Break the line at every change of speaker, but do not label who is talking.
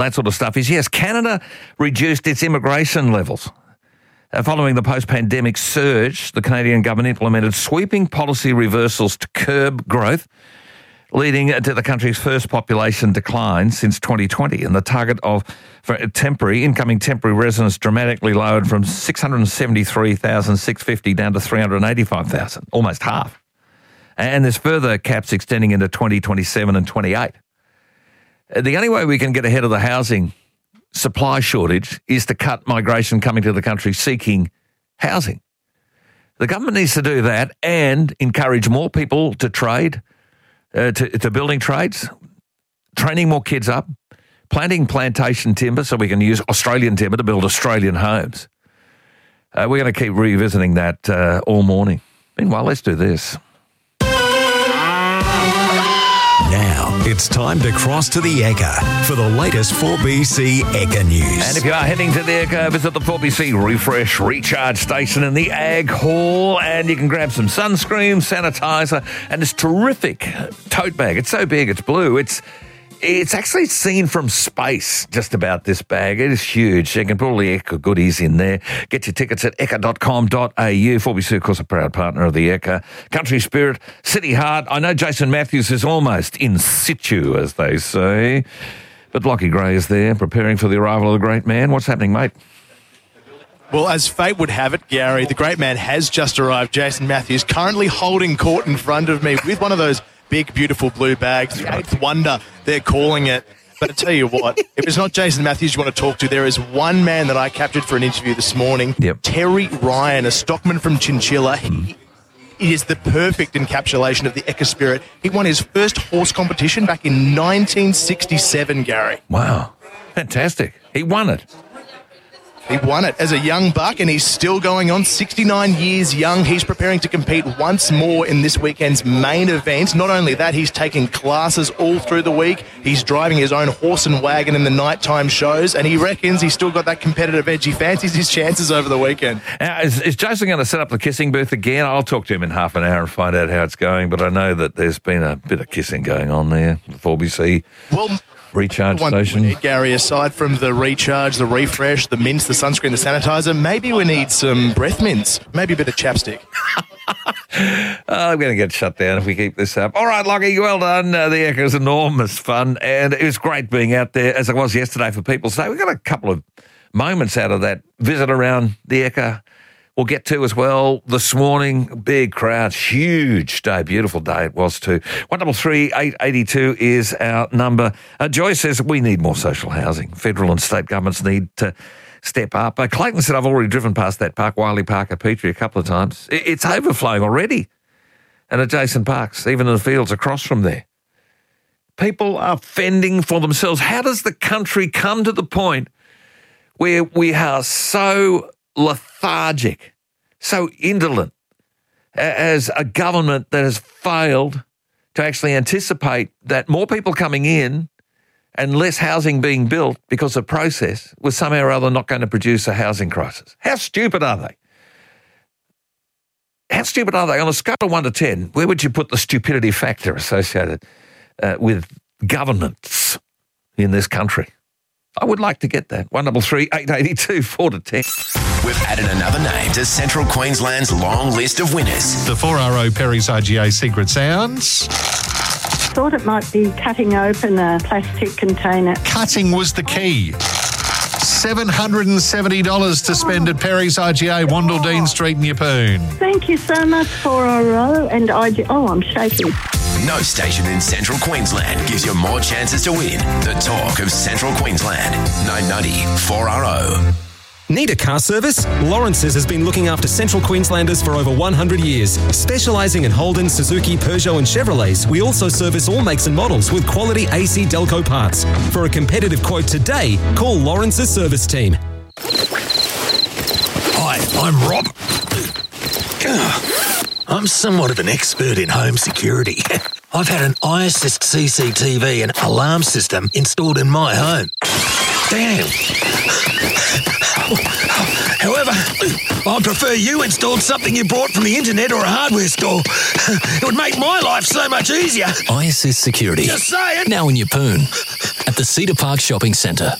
that sort of stuff is, yes, Canada reduced its immigration levels. Following the post-pandemic surge, the Canadian government implemented sweeping policy reversals to curb growth, leading to the country's first population decline since 2020. And the target for incoming temporary residents dramatically lowered from 673,650 down to 385,000, almost half. And there's further caps extending into 2027 and 28. The only way we can get ahead of the housing supply shortage is to cut migration coming to the country seeking housing. The government needs to do that and encourage more people to trade, to building trades, training more kids up, planting plantation timber so we can use Australian timber to build Australian homes. We're going to keep revisiting that all morning. Meanwhile, let's do this.
Now, it's time to cross to the Ekka for the latest 4BC Ekka news.
And if you are heading to the Ekka, visit the 4BC Refresh Recharge Station in the Ag Hall, and you can grab some sunscreen, sanitizer, and this terrific tote bag. It's so big, it's blue. It's actually seen from space, just about, this bag. It is huge. You can put all the Ekka goodies in there. Get your tickets at ekka.com.au. 4BC, of course, a proud partner of the Ekka. Country Spirit, City Heart. I know Jason Matthews is almost in situ, as they say. But Lockie Gray is there, preparing for the arrival of the great man. What's happening, mate?
Well, as fate would have it, Gary, the great man has just arrived. Jason Matthews currently holding court in front of me with one of those big, beautiful blue bags. The eighth wonder, they're calling it. But I tell you what, if it's not Jason Matthews you want to talk to, there is one man that I captured for an interview this morning.
Yep.
Terry Ryan, a stockman from Chinchilla. He is the perfect encapsulation of the Ekka spirit. He won his first horse competition back in 1967, Gary.
Wow. Fantastic. He won it.
He won it as a young buck, and he's still going on, 69 years young. He's preparing to compete once more in this weekend's main event. Not only that, he's taking classes all through the week. He's driving his own horse and wagon in the nighttime shows, and he reckons he's still got that competitive edge. He fancies his chances over the weekend.
Now, is Jason going to set up the kissing booth again? I'll talk to him in half an hour and find out how it's going, but I know that there's been a bit of kissing going on there, the 4BC.
Well,
Recharge station.
Gary, aside from the recharge, the refresh, the mints, the sunscreen, the sanitizer, maybe we need some breath mints, maybe a bit of chapstick.
I'm going to get shut down if we keep this up. All right, Lockie, well done. The Ekka is enormous fun, and it was great being out there, as it was yesterday for People's Day. We got a couple of moments out of that visit around the Ekka. We'll get to as well this morning. Big crowd, huge day, beautiful day it was too. 133 882 is our number. Joy says we need more social housing. Federal and state governments need to step up. Clayton said I've already driven past that park, Wiley Park at Petrie, a couple of times. It's overflowing already. And adjacent parks, even in the fields across from there. People are fending for themselves. How does the country come to the point where we are so lethargic, so indolent, as a government that has failed to actually anticipate that more people coming in and less housing being built because the process was somehow or other not going to produce a housing crisis? How stupid are they? How stupid are they? On a scale of 1 to 10, where would you put the stupidity factor associated with governments in this country? I would like to get that. 133 882 4 to 10.
We've added another name to Central Queensland's long list of winners.
The 4RO Perry's IGA Secret Sounds.
Thought it might be cutting open a plastic container.
Cutting was the key. $770 to spend at Perry's IGA, Wandle Street in Yeppoon.
Thank you so much, 4RO and IGA. Oh, I'm shaking.
No station in Central Queensland gives you more chances to win. The talk of Central Queensland. 990 4RO.
Need a car service? Lawrence's has been looking after Central Queenslanders for over 100 years. Specialising in Holden, Suzuki, Peugeot and Chevrolets, we also service all makes and models with quality AC Delco parts. For a competitive quote today, call Lawrence's service team.
Hi, I'm Rob. I'm somewhat of an expert in home security. I've had an eye-assist CCTV and alarm system installed in my home. Damn. However, I prefer you installed something you bought from the internet or a hardware store. It would make my life so much easier.
ISS Security.
Just saying.
Now in Yeppoon at the Cedar Park Shopping Centre.